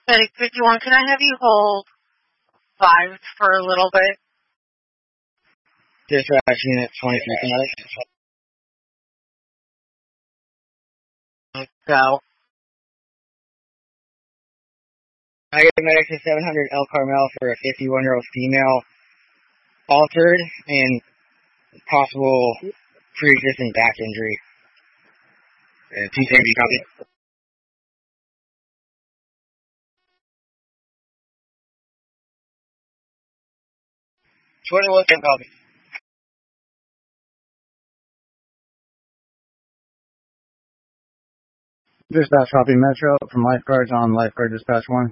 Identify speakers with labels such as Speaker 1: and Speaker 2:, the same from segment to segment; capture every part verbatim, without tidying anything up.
Speaker 1: Medic fifty-one, can I have you hold five for a little bit?
Speaker 2: Dispatch unit twenty-three Medic.
Speaker 1: Let's go.
Speaker 2: I get medic to seven hundred El Carmel for a fifty-one-year-old female, altered and possible pre-existing back injury. Uh, T J B copy. twenty-one ten copy.
Speaker 3: Dispatch copy Metro from lifeguards on lifeguard dispatch one.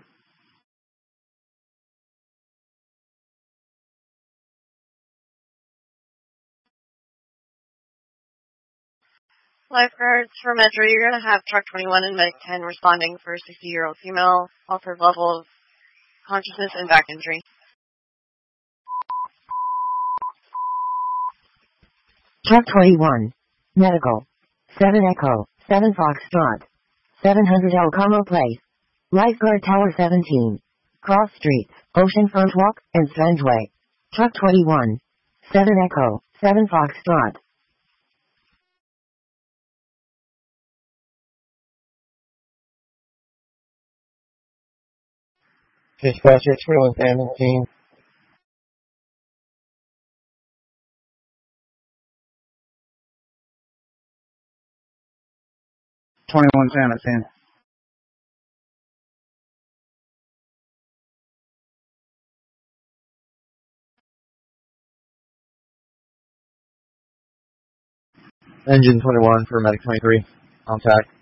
Speaker 1: Lifeguards for Metro, you're going to have truck twenty-one and medic ten responding for a sixty-year-old female, altered level of consciousness and back injury.
Speaker 4: Truck twenty-one. Medical. seven Echo. seven Foxtrot. seven hundred El Como Place. Lifeguard Tower seventeen. Cross Streets, Oceanfront Walk, and Strangeway. Truck twenty-one. seven Echo. seven Foxtrot.
Speaker 2: Dispatch twenty-one seventeen.
Speaker 3: twenty-one seventeen.
Speaker 2: Engine twenty-one for medic twenty-three. On tack.